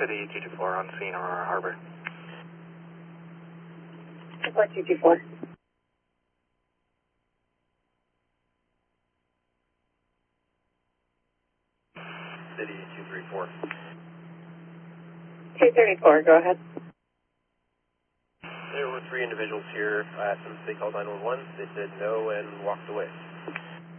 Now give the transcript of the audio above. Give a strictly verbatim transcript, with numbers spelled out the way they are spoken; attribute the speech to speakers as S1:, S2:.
S1: City two two four on scene, Aurora Harbor.
S2: Support two two four.
S1: City two three four.
S2: two thirty-four, go ahead.
S1: There were three individuals here. I asked them if they called nine one one. They said no and walked away.